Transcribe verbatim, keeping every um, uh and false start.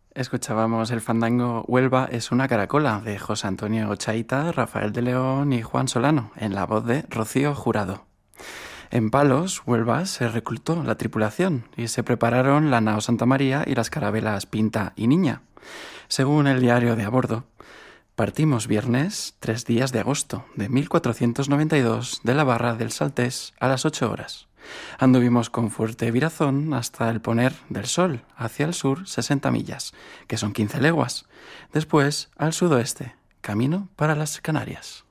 Escuchábamos el fandango Huelva es una caracola de José Antonio Chaita, Rafael de León y Juan Solano, en la voz de Rocío Jurado. En Palos, Huelva, se reclutó la tripulación y se prepararon la nao Santa María y las carabelas Pinta y Niña. Según el diario de a bordo, partimos viernes tres días de agosto de mil cuatrocientos noventa y dos de la barra del Saltés a las ocho horas. Anduvimos con fuerte virazón hasta el poner del sol, hacia el sur sesenta millas, que son quince leguas. Después al sudoeste, camino para las Canarias.